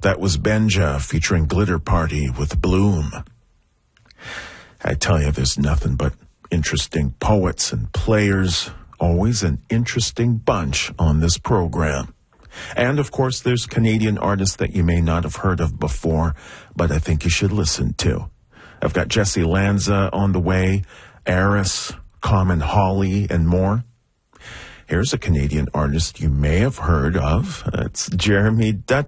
That was Benja featuring Glitter Party with Bloom. I tell you, there's nothing but interesting poets and players. Always an interesting bunch on this program. And, of course, there's Canadian artists that you may not have heard of before, but I think you should listen to. I've got Jesse Lanza on the way, Eris, Common Holly, and more. Here's a Canadian artist you may have heard of. It's Jeremy Dutch.